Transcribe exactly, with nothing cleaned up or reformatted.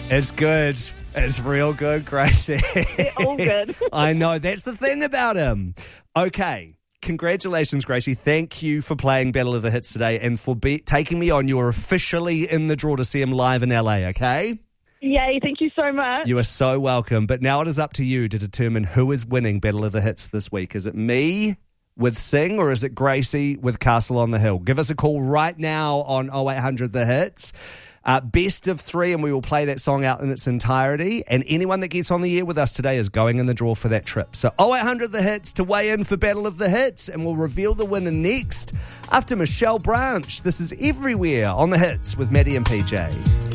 It's good. It's real good, Gracie. They're all good. I know. That's the thing about him. Okay. Congratulations, Gracie. Thank you for playing Battle of the Hits today and for be- taking me on. You are officially in the draw to see him live in L A, okay? Yay, thank you so much. You are so welcome. But now it is up to you to determine who is winning Battle of the Hits this week. Is it me with Sing or is it Gracie with Castle on the Hill? Give us a call right now on oh eight hundred The Hits. Uh, best of three, and we will play that song out in its entirety. And anyone that gets on the air with us today is going in the draw for that trip. So oh eight hundred The Hits to weigh in for Battle of the Hits, and we'll reveal the winner next after Michelle Branch. This is Everywhere on The Hits with Maddie and P J.